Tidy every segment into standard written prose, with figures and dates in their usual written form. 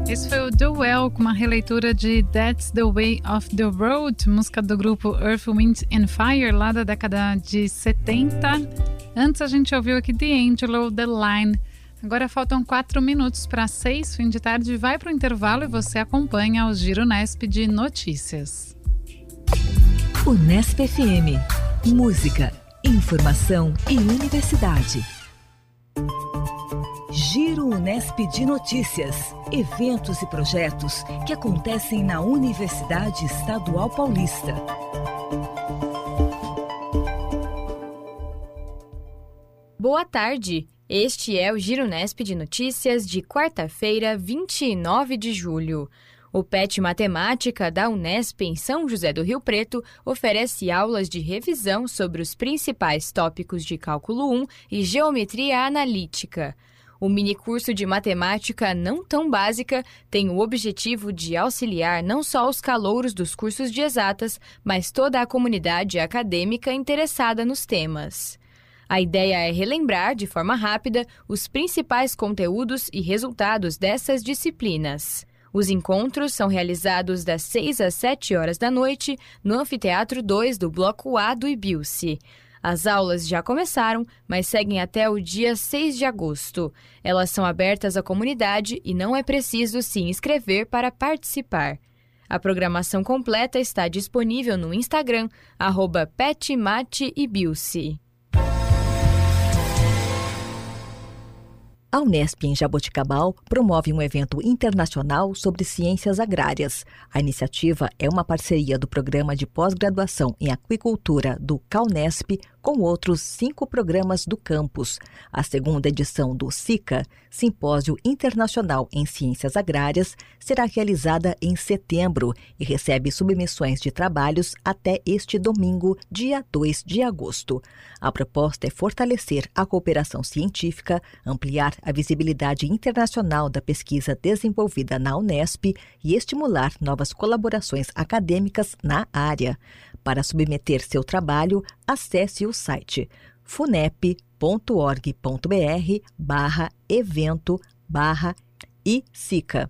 Esse foi o Duel com uma releitura de That's the Way of the Road, música do grupo Earth, Wind and Fire, lá da década de 70. Antes a gente ouviu aqui D'Angelo, The Line. Agora faltam 4 minutos para 6, fim de tarde, vai para o intervalo e você acompanha o Giro Unesp de notícias. Unesp FM. Música, informação e universidade. Giro Unesp de Notícias. Eventos e projetos que acontecem na Universidade Estadual Paulista. Boa tarde. Este é o Giro Unesp de Notícias de quarta-feira, 29 de julho. O PET Matemática da Unesp em São José do Rio Preto oferece aulas de revisão sobre os principais tópicos de Cálculo 1 e Geometria Analítica. O minicurso de matemática não tão básica tem o objetivo de auxiliar não só os calouros dos cursos de exatas, mas toda a comunidade acadêmica interessada nos temas. A ideia é relembrar, de forma rápida, os principais conteúdos e resultados dessas disciplinas. Os encontros são realizados das 6 às 7 horas da noite no Anfiteatro 2 do Bloco A do IBILSE. As aulas já começaram, mas seguem até o dia 6 de agosto. Elas são abertas à comunidade e não é preciso se inscrever para participar. A programação completa está disponível no Instagram, @petmateIBILSE. A Unesp em Jaboticabal promove um evento internacional sobre ciências agrárias. A iniciativa é uma parceria do Programa de Pós-Graduação em Aquicultura do CAUNESP com outros 5 programas do campus. A segunda edição do SICA, Simpósio Internacional em Ciências Agrárias, será realizada em setembro e recebe submissões de trabalhos até este domingo, dia 2 de agosto. A proposta é fortalecer a cooperação científica, ampliar a visibilidade internacional da pesquisa desenvolvida na Unesp e estimular novas colaborações acadêmicas na área. Para submeter seu trabalho, acesse o site funep.org.br/evento/ICICA.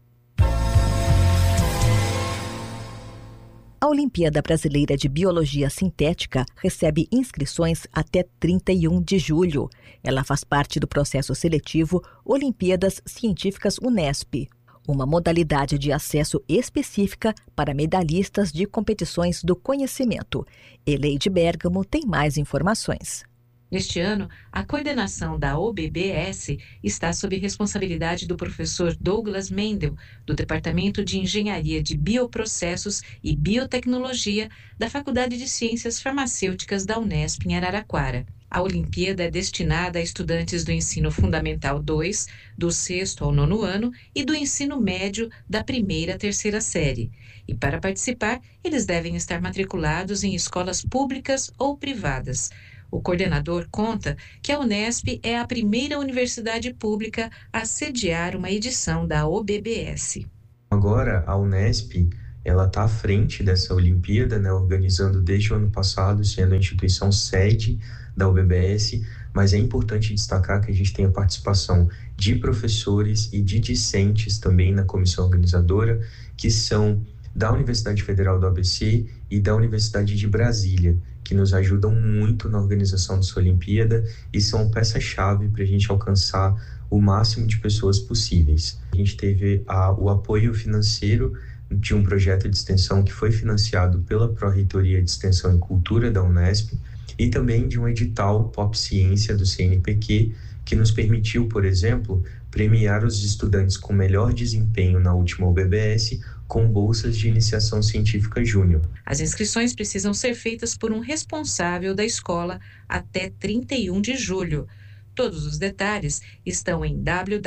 A Olimpíada Brasileira de Biologia Sintética recebe inscrições até 31 de julho. Ela faz parte do processo seletivo Olimpíadas Científicas Unesp, uma modalidade de acesso específica para medalhistas de competições do conhecimento. Eleide Bergamo tem mais informações. Neste ano, a coordenação da OBBS está sob responsabilidade do professor Douglas Mendel, do Departamento de Engenharia de Bioprocessos e Biotecnologia da Faculdade de Ciências Farmacêuticas da Unesp em Araraquara. A Olimpíada é destinada a estudantes do Ensino Fundamental 2, do 6º ao 9º ano e do Ensino Médio da 1ª à 3ª série. E para participar, eles devem estar matriculados em escolas públicas ou privadas. O coordenador conta que a Unesp é a primeira universidade pública a sediar uma edição da OBBS. Agora, a Unesp está à frente dessa Olimpíada, organizando desde o ano passado, sendo a instituição sede da OBBS, mas é importante destacar que a gente tem a participação de professores e de discentes também na comissão organizadora, que são da Universidade Federal do ABC e da Universidade de Brasília, que nos ajudam muito na organização dessa Olimpíada e são peça-chave para a gente alcançar o máximo de pessoas possíveis. A gente teve o apoio financeiro de um projeto de extensão que foi financiado pela Pró-Reitoria de Extensão e Cultura da Unesp e também de um edital Pop Ciência do CNPq, que nos permitiu, por exemplo, premiar os estudantes com melhor desempenho na última OBBS com bolsas de iniciação científica júnior. As inscrições precisam ser feitas por um responsável da escola até 31 de julho. Todos os detalhes estão em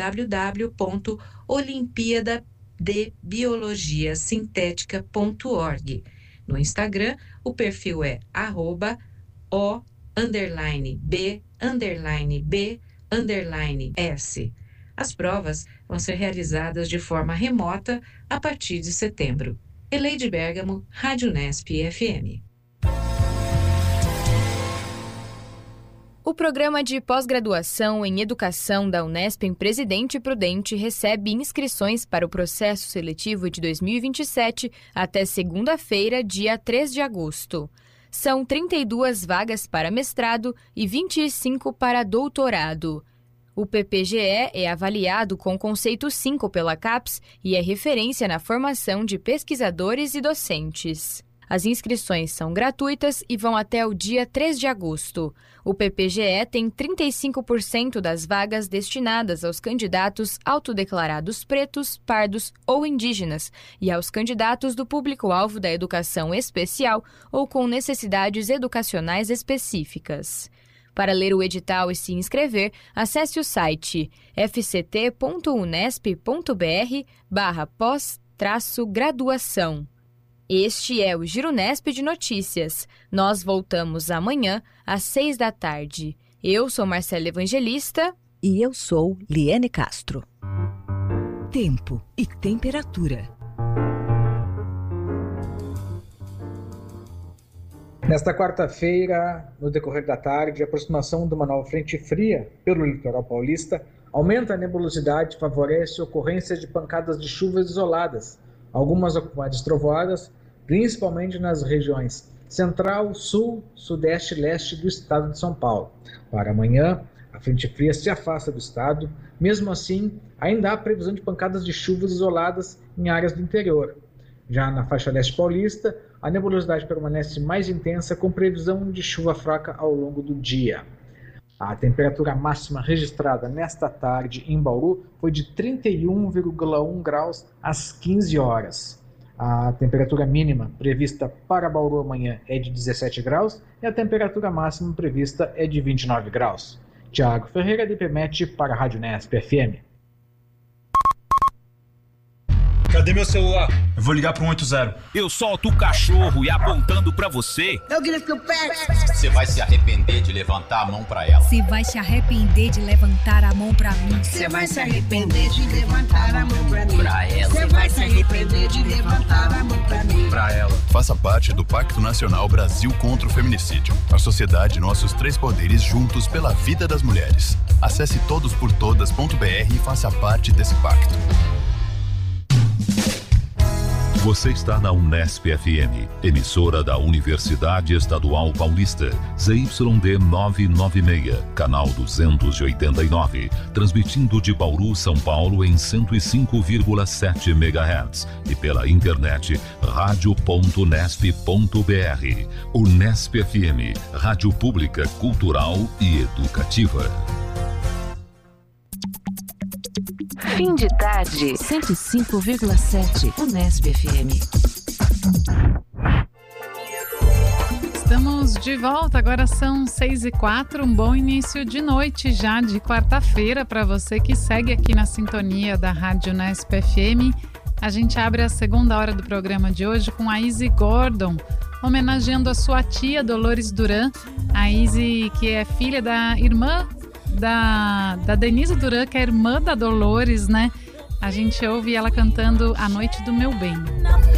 www.olimpiadadebiologiasintética.org. No Instagram, o perfil é @o_b_b_s. As provas vão ser realizadas de forma remota a partir de setembro. Eleide Bergamo, Rádio Unesp FM. O programa de pós-graduação em Educação da Unesp em Presidente Prudente recebe inscrições para o processo seletivo de 2027 até segunda-feira, dia 3 de agosto. São 32 vagas para mestrado e 25 para doutorado. O PPGE é avaliado com conceito 5 pela CAPES e é referência na formação de pesquisadores e docentes. As inscrições são gratuitas e vão até o dia 3 de agosto. O PPGE tem 35% das vagas destinadas aos candidatos autodeclarados pretos, pardos ou indígenas e aos candidatos do público-alvo da educação especial ou com necessidades educacionais específicas. Para ler o edital e se inscrever, acesse o site fct.unesp.br/pós-graduação. Este é o Girunesp de Notícias. Nós voltamos amanhã, às 6h. Eu sou Marcela Evangelista. E eu sou Liane Castro. Tempo e temperatura. Nesta quarta-feira, no decorrer da tarde, a aproximação de uma nova frente fria pelo litoral paulista aumenta a nebulosidade e favorece a ocorrência de pancadas de chuvas isoladas, algumas ocupadas trovoadas, principalmente nas regiões central, sul, sudeste e leste do estado de São Paulo. Para amanhã, a frente fria se afasta do estado, mesmo assim, ainda há previsão de pancadas de chuvas isoladas em áreas do interior. Já na faixa leste paulista, a nebulosidade permanece mais intensa, com previsão de chuva fraca ao longo do dia. A temperatura máxima registrada nesta tarde em Bauru foi de 31,1 graus às 15 horas. A temperatura mínima prevista para Bauru amanhã é de 17 graus e a temperatura máxima prevista é de 29 graus. Tiago Ferreira, de Pemet, para a Rádio Unesp FM. Cadê meu celular? Eu vou ligar pro 180. Eu solto o cachorro e apontando pra você. Eu grito que eu pego. Você vai se arrepender de levantar a mão pra ela. Você vai se arrepender de levantar a mão pra mim. Você vai se arrepender de levantar a mão pra mim. Pra ela. Você vai se arrepender de levantar a mão pra mim. Pra ela. Faça parte do Pacto Nacional Brasil contra o Feminicídio. A sociedade e nossos 3 poderes juntos pela vida das mulheres. Acesse todosportodas.br e faça parte desse pacto. Você está na Unesp FM, emissora da Universidade Estadual Paulista, ZYD 996, canal 289, transmitindo de Bauru, São Paulo em 105,7 MHz e pela internet radio.unesp.br. Unesp FM, rádio pública, cultural e educativa. Fim de tarde, 105,7 Unesp FM. Estamos de volta, agora são 6h04, um bom início de noite já de quarta-feira para você que segue aqui na sintonia da Rádio Unesp FM. A gente abre a segunda hora do programa de hoje com a Izzy Gordon, homenageando a sua tia Dolores Duran, a Izzy que é filha da irmã da Denise Duran, que é irmã da Dolores, né? A gente ouve ela cantando A Noite do Meu Bem.